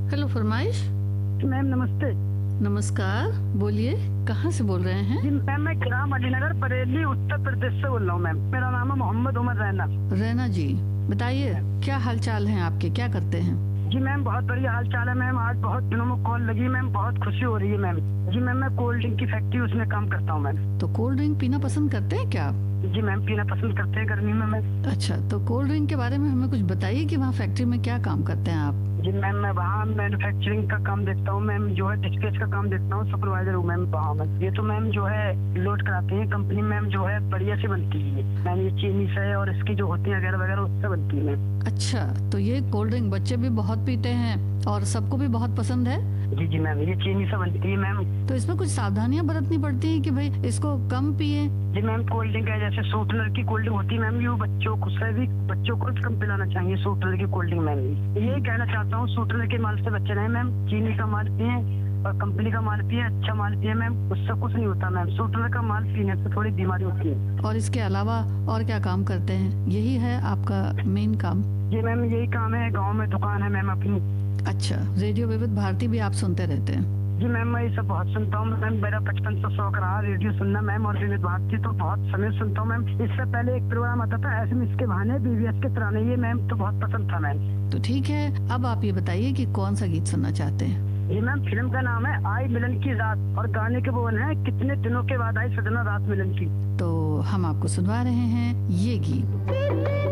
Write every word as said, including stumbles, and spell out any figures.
Hello फरमाइश। Ma'am नमस्ते। नमस्कार, बोलिए कहाँ से बोल रहे हैं? जी मैम, मैं ग्राम अलीनगर बरेली उत्तर प्रदेश से बोल रहा हूँ मैम। मेरा नाम है मोहम्मद उमर रैना। रैना जी, बताइए क्या हाल चाल है आपके, क्या करते हैं? जी मैम, बहुत बढ़िया हाल चाल है मैम। आज बहुत दिनों में कॉल लगी मैम, बहुत खुशी हो रही है मैम। जी मैम, मैं कोल्ड ड्रिंक की फैक्ट्री उसमें काम करता हूँ मैम। तो कोल्ड ड्रिंक पीना पसंद करते हैं क्या आप? जी मैम, पीना पसंद करते हैं गर्मी में मैम। अच्छा, तो कोल्ड ड्रिंक के बारे में हमें कुछ बताइए कि वहाँ फैक्ट्री में क्या काम करते हैं आप? जी मैम, मैं वहाँ मैन्युफैक्चरिंग का काम देखता हूँ मैम, जो है डिस्पैच का काम देखता हूँ, सुपरवाइजर हूँ मैम वहाँ मैम। ये तो मैम जो है लोड कराते हैं कंपनी मैम, जो है बढ़िया से बनती है मैम। ये चीनी से और इसकी जो होती है वगैरह वगैरह उससे बनती है मैम। अच्छा, तो ये कोल्ड ड्रिंक बच्चे भी बहुत पीते हैं और सबको भी बहुत पसंद है। जी जी मैम, ये चीनी से बनती है मैम। तो इसमें कुछ सावधानियां बरतनी पड़ती हैं कि भाई इसको कम पिए। जी मैम, कोल्ड ड्रिंक है जैसे शूटनर की कोल्ड ड्रिंक होती है मैम, ये बच्चों को से भी बच्चों को कम पिलाना चाहिए शूटनर की कोल्ड ड्रिंक मैम। यही कहना चाहता हूँ, शूटनर के माल से बच्चे नहीं मैम। चीनी का माल पिए और कंपनी का माल पिए, अच्छा माल पिए मैम, उससे कुछ नहीं होता मैम। शूटनर का माल पीने से थोड़ी बीमारी होती है। और इसके अलावा और क्या काम करते हैं? यही है आपका मेन काम? जी मैम, यही काम है। गाँव में दुकान है मैम अपनी। अच्छा, रेडियो विविध भारती भी आप सुनते रहते हैं? जी मैम, मैं ये सब बहुत सुनता हूँ मैम। मेरा बचपन से शौक रहा रेडियो सुनना मैम, और विविध भारती तो बहुत समय सुनता हूँ मैम। इससे पहले एक प्रोग्राम आता था एसएमएस के बहाने, बीवीएस के तराने, ये मैम तो बहुत पसंद था मैम। तो ठीक है, अब आप ये बताइए कि कौन सा गीत सुनना चाहते हैं? जी मैम, फिल्म का नाम है आई मिलन की रात, और गाने के बोल है कितने दिनों के बाद आई सजना रात मिलन की। तो हम आपको सुनवा रहे हैं ये गीत।